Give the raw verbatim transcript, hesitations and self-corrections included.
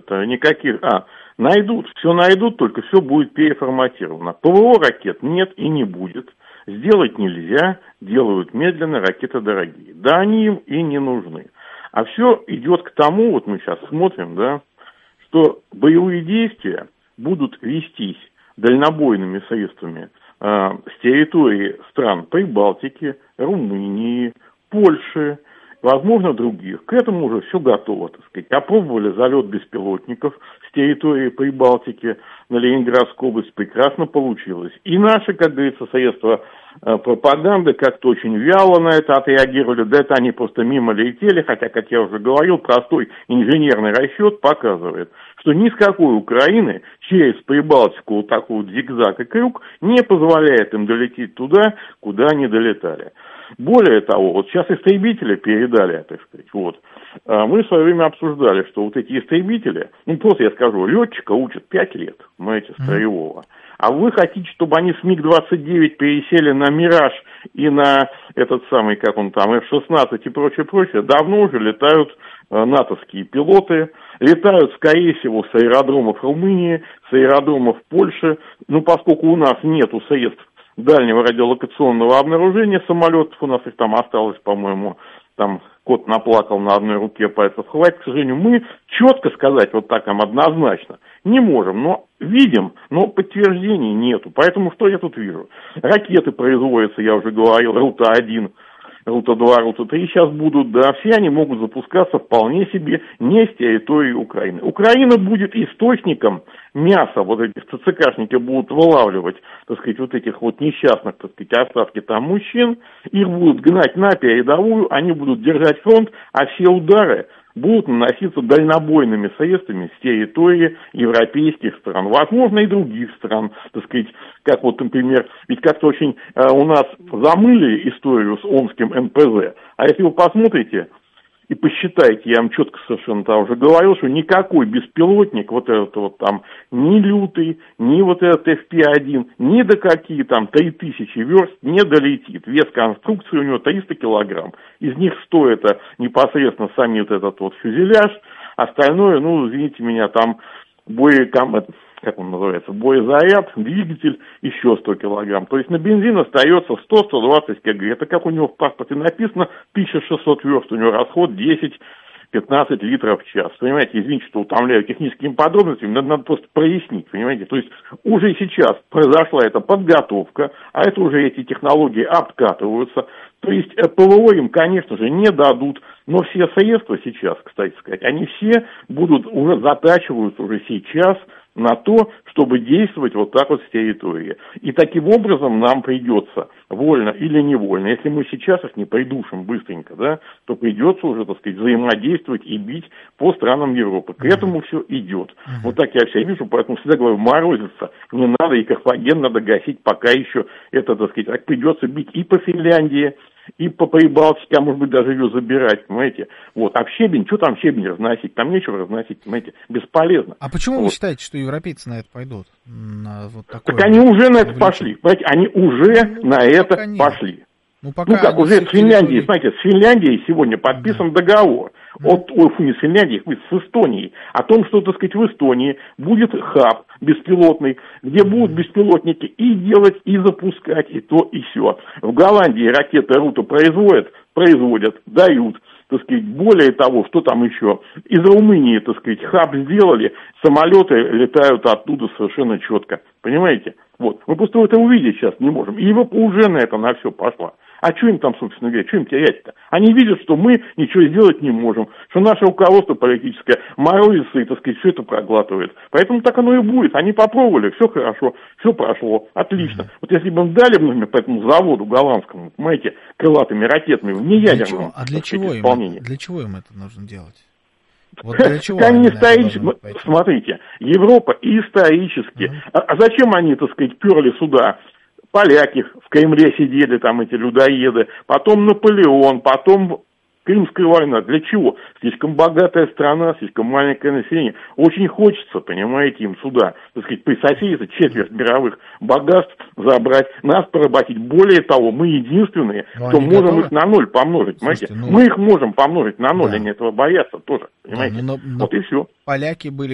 это никаких... А, найдут, все найдут, только все будет переформатировано. ПВО ракет нет и не будет. Сделать нельзя, делают медленно, ракеты дорогие. Да они им и не нужны. А все идет к тому, вот мы сейчас смотрим, да, что боевые действия будут вестись дальнобойными средствами э, с территории стран Прибалтики, Румынии, Польши, возможно, других. К этому уже все готово, так сказать. Опробовали залет беспилотников с территории Прибалтики на Ленинградскую область, прекрасно получилось. И наши, как говорится, средства э, пропаганды как-то очень вяло на это отреагировали, да это они просто мимо летели, хотя, как я уже говорил, простой инженерный расчет показывает, что ни с какой Украины через Прибалтику вот такой вот зигзаг и крюк не позволяет им долететь туда, куда они долетали. Более того, вот сейчас истребители передали, так сказать, вот. Мы в свое время обсуждали, что вот эти истребители, ну просто я скажу, летчика учат пять лет, знаете, строевого. А вы хотите, чтобы они с МиГ двадцать девять пересели на Мираж и на этот самый, как он там, эф шестнадцать и прочее, прочее, давно уже летают натовские пилоты, летают, скорее всего, с аэродромов Румынии, с аэродромов Польши, ну поскольку у нас нету средств дальнего радиолокационного обнаружения самолетов, у нас их там осталось, по-моему, там кот наплакал на одной руке, пальцев хватит, к сожалению, мы четко сказать вот так нам однозначно не можем, но видим, но подтверждений нету, поэтому что я тут вижу? Ракеты производятся, я уже говорил, Рута один, Рута два, Рута три сейчас будут, да, все они могут запускаться вполне себе не с территории Украины. Украина будет источником мяса, вот эти ЦЦКшники будут вылавливать, так сказать, вот этих вот несчастных, так сказать, остатки там мужчин, их будут гнать на передовую, они будут держать фронт, а все удары будут наноситься дальнобойными средствами с территории европейских стран, возможно, и других стран, так сказать, как вот, например, ведь как-то очень э, у нас замыли историю с омским эн пэ зэ, а если вы посмотрите и посчитайте, я вам четко совершенно там уже говорил, что никакой беспилотник, вот этот вот там, ни лютый, ни вот этот эф пи один, ни до какие там три тысячи верст не долетит. Вес конструкции у него триста килограмм. Из них сто это непосредственно сами вот этот вот фюзеляж, остальное, ну, извините меня, там боеком... как он называется, боезаряд, двигатель, еще сто килограмм. То есть на бензин остается сто - сто двадцать килограмм. Это как у него в паспорте написано, тысяча шестьсот верст, у него расход десять - пятнадцать литров в час. Понимаете, извините, что утомляю техническими подробностями, надо, надо просто прояснить, понимаете. То есть уже сейчас произошла эта подготовка, а это уже эти технологии обкатываются. То есть ПВО им, конечно же, не дадут, но все средства сейчас, кстати сказать, они все будут, уже затачиваются уже сейчас на то, чтобы действовать вот так вот с территории. И таким образом нам придется, вольно или невольно, если мы сейчас их не придушим быстренько, да, то придется уже, так сказать, взаимодействовать и бить по странам Европы. К этому все идет. Uh-huh. Вот так я все вижу, поэтому всегда говорю, морозиться не надо, и Карфаген надо гасить, пока еще это, так сказать, так придется бить и по Финляндии, и по Прибалтике, а может быть даже ее забирать, понимаете. Вот. А в щебень, что там щебень разносить? Там нечего разносить, понимаете, бесполезно. А почему вот. Вы считаете, что европейцы на это пойдут? На вот такое так они уже на это пошли, понимаете, они уже ну, на это нет. пошли. Ну, пока ну как, уже с Финляндией, территории... знаете, с Финляндией сегодня подписан да. договор. Да. От, ой, фу, не с Финляндией, с Эстонией. О том, что, так сказать, в Эстонии будет хаб беспилотный, где будут беспилотники и делать, и запускать, и то, и сё. В Голландии ракеты Рута производят, производят, дают. Так сказать, более того, что там еще? Из Румынии, так сказать, хаб сделали, самолеты летают оттуда совершенно четко. Понимаете? Вот. Мы просто это увидеть сейчас не можем. И Европа уже на это на все пошла. А что им там, собственно говоря, что им терять-то? Они видят, что мы ничего сделать не можем, что наше руководство политическое морозится и, так сказать, все это проглатывает. Поэтому так оно и будет. Они попробовали, все хорошо, все прошло, отлично. Mm-hmm. Вот если бы им дали, например, по этому заводу голландскому, понимаете, крылатыми ракетами, в неядерном а для чего, исполнении. Им, для чего им это нужно делать? Вот для чего они они исторически, смотрите, Европа исторически, mm-hmm. а, а зачем они, так сказать, перли сюда? Поляки в Кремле сидели, там эти людоеды, потом Наполеон, потом Крымская война. Для чего? Слишком богатая страна, слишком маленькое население. Очень хочется, понимаете, им сюда, так сказать, присоседиться, четверть мировых богатств забрать, нас поработить. Более того, мы единственные, но кто можем готовы? Их на ноль помножить, понимаете? Слушайте, ну... Мы их можем помножить на ноль, да. Они этого боятся тоже, понимаете? Да, но, но, вот и все. Поляки были